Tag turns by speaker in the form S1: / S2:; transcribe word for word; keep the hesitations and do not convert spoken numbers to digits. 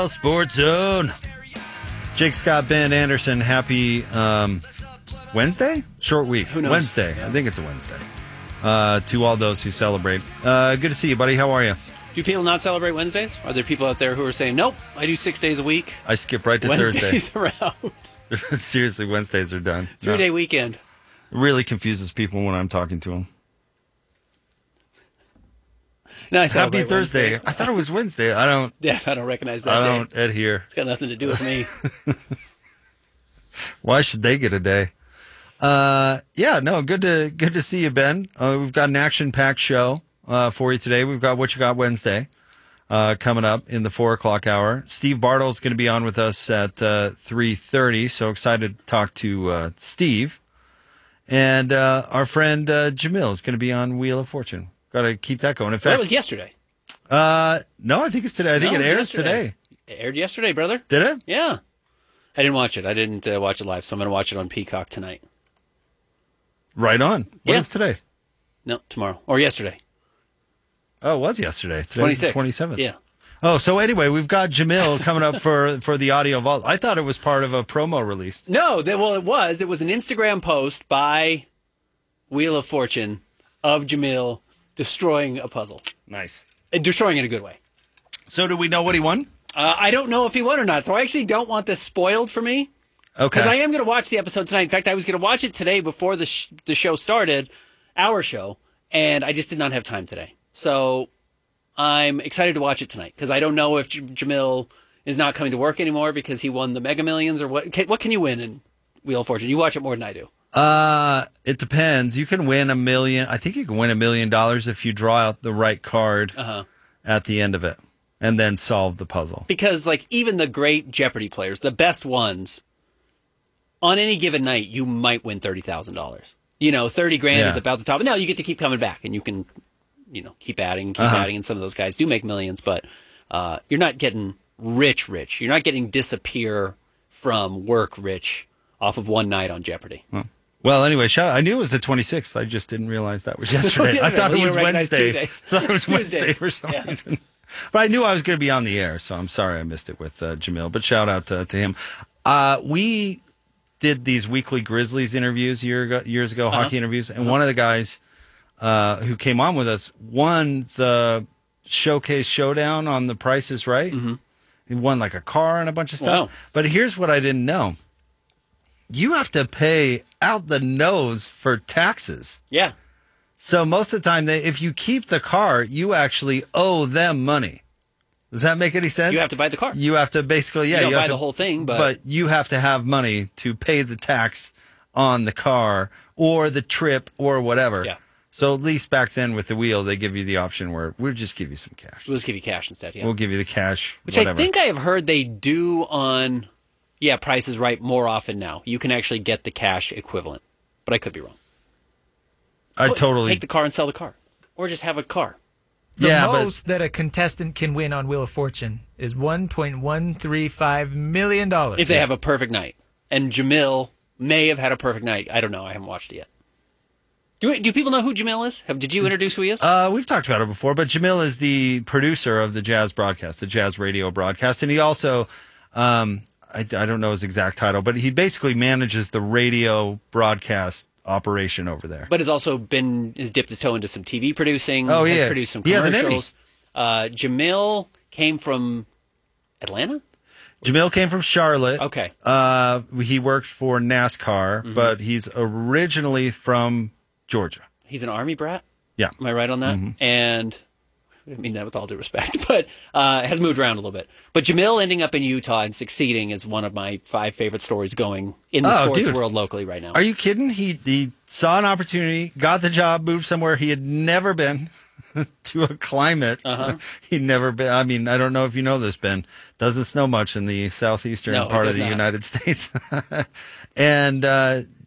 S1: L Sports Zone. Jake Scott, Ben Anderson, happy um, Wednesday? Short week.
S2: Who knows?
S1: Wednesday. I think it's a Wednesday. Uh, to all those who celebrate. Uh, good to see you, buddy. How are you?
S2: Do people not celebrate Wednesdays? Are there people out there who are saying, nope, I do six days a week?
S1: I skip right to
S2: Wednesdays
S1: Thursday.
S2: are out.
S1: Seriously, Wednesdays are done.
S2: Three-day
S1: no.
S2: weekend.
S1: It really confuses people when I'm talking to them.
S2: Nice.
S1: Happy
S2: celebrate
S1: Thursday.
S2: Wednesdays.
S1: I thought it was Wednesday. I don't.
S2: Yeah, I don't recognize that
S1: I
S2: day.
S1: don't adhere.
S2: It's got nothing to do with me.
S1: Why should they get a day? Uh, yeah, no, good to good to see you, Ben. Uh, we've got an action-packed show uh, for you today. We've got What You Got Wednesday uh, coming up in the four o'clock hour. Steve Bartle's going to be on with us at uh, three thirty, so excited to talk to uh, Steve. And uh, our friend uh, Jamil is going to be on Wheel of Fortune. Got to keep that going. In fact,
S2: That was yesterday.
S1: uh, no, I think it's today. I think
S2: No,
S1: it
S2: was
S1: airs
S2: yesterday.
S1: today.
S2: It aired yesterday, brother.
S1: Did it?
S2: Yeah. I didn't watch it. I didn't uh, watch it live, so I'm going to watch it on Peacock tonight.
S1: Right on. What
S2: Yeah.
S1: is today?
S2: No, tomorrow. Or yesterday.
S1: Oh, it was yesterday. Today's the
S2: twenty-sixth.
S1: twenty-seventh.
S2: Yeah.
S1: Oh, so anyway, we've got Jamil coming up for, for the audio vault. I thought it was part of a promo release.
S2: No, that, well, it was. It was an Instagram post by Wheel of Fortune of Jamil destroying a puzzle.
S1: Nice.
S2: Uh, Destroying it in a good way.
S1: So do we know what he won?
S2: Uh, I don't know if he won or not, so I actually don't want this spoiled for me.
S1: Okay.
S2: Because I am going to watch the episode tonight. In fact, I was going to watch it today before the sh- the show started, our show, and I just did not have time today. So I'm excited to watch it tonight because I don't know if J- Jamil is not coming to work anymore because he won the Mega Millions or what. Can, what can you win in Wheel of Fortune? You watch it more than I do.
S1: Uh, it depends. You can win a million. I think you can win a million dollars if you draw out the right card
S2: Uh-huh.
S1: at the end of it and then solve the puzzle.
S2: Because like even the great Jeopardy players, the best ones, on any given night, you might win thirty thousand dollars. You know, thirty grand
S1: Yeah.
S2: is about the top. Now you get to keep coming back and you can, you know, keep adding, keep
S1: Uh-huh.
S2: adding. And some of those guys do make millions, but uh, you're not getting rich, rich. You're not getting disappear from work rich off of one night on Jeopardy.
S1: Well, well, anyway, shout out. I knew it was the twenty-sixth. I just didn't realize that was yesterday. I thought
S2: Well,
S1: it
S2: you
S1: was
S2: recognize
S1: Wednesday.
S2: two days.
S1: I thought it was
S2: Tuesdays.
S1: Wednesday for some
S2: Yeah.
S1: reason. But I knew I was going to be on the air, so I'm sorry I missed it with uh, Jamil. But shout out to, to him. Uh, we did these weekly Grizzlies interviews year ago, years ago,
S2: Uh-huh.
S1: hockey interviews, and one of the guys uh, who came on with us won the Showcase Showdown on The Price is Right.
S2: Mm-hmm.
S1: He won like a car and a bunch of stuff.
S2: Wow.
S1: But here's what I didn't know. You have to pay out the nose for taxes.
S2: Yeah.
S1: So most of the time, they, if you keep the car, you actually owe them money. Does that make any sense?
S2: You have to buy the car.
S1: You have to basically, yeah.
S2: You don't
S1: have
S2: buy
S1: to,
S2: the whole thing, but-
S1: but you have to have money to pay the tax on the car or the trip or whatever.
S2: Yeah.
S1: So at least back then with the wheel, they give you the option where we'll just give you some cash.
S2: We'll just give you cash instead. Yeah.
S1: We'll give you the cash,
S2: Which
S1: whatever.
S2: I think I have heard they do on, yeah, Price is Right more often now. You can actually get the cash equivalent, but I could be wrong.
S1: I
S2: Well,
S1: totally.
S2: take the car and sell the car, or just have a car.
S3: The
S1: yeah,
S3: most that a contestant can win on Wheel of Fortune is one point one three five million dollars.
S2: If they have a perfect night, and Jamil may have had a perfect night. I don't know. I haven't watched it yet. Do do people know who Jamil is? Have, did you introduce who he is?
S1: Uh, we've talked about it before, but Jamil is the producer of the Jazz broadcast, the Jazz radio broadcast, and he also, um, I, I don't know his exact title, but he basically manages the radio broadcast operation over there.
S2: But has also been has dipped his toe into some T V producing.
S1: Oh,
S2: has
S1: yeah.
S2: produced some
S1: He has an Emmy.
S2: commercials. Uh, Jamil came from Atlanta.
S1: Jamil came from Charlotte.
S2: Okay.
S1: Uh, he worked for NASCAR, but he's originally from Georgia.
S2: He's an Army brat.
S1: Yeah.
S2: Am I right on
S1: Mm-hmm.
S2: that? And I mean that with all due respect, but uh, has moved around a little bit. But Jamil ending up in Utah and succeeding is one of my five favorite stories going in the
S1: Oh,
S2: sports
S1: dude.
S2: world locally right now.
S1: Are you kidding? He he saw an opportunity, got the job, moved somewhere he had never been to a climate
S2: Uh-huh.
S1: he'd never been. I mean, I don't know if you know this, Ben. Doesn't snow much in the southeastern
S2: No, it
S1: part of
S2: does
S1: the
S2: not.
S1: United States. And uh,